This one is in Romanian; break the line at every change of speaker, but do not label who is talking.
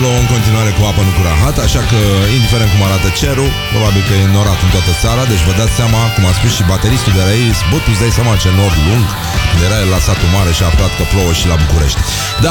În continuare cu apă, nu cu rahat. Așa că, indiferent cum arată cerul, probabil că e norat în toată țara. Deci vă dați seama, cum a spus și bateristul de la ei, bă, tu îți dai seama ce nor lung. Era el la satul mare și a aflat că plouă și la București. Da,